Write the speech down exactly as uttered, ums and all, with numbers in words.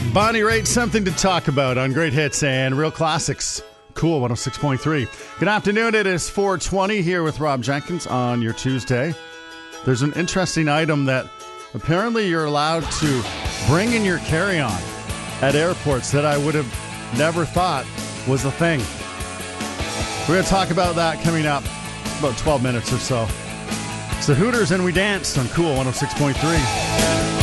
Bonnie Raitt, something to talk about on Great Hits and Real Classics. Cool, one oh six point three. Good afternoon. It is four twenty here with Rob Jenkins on your Tuesday. There's an interesting item that apparently you're allowed to bring in your carry-on at airports that I would have never thought was a thing. We're going to talk about that coming up about twelve minutes or so. It's the Hooters and We Danced on Cool one oh six point three.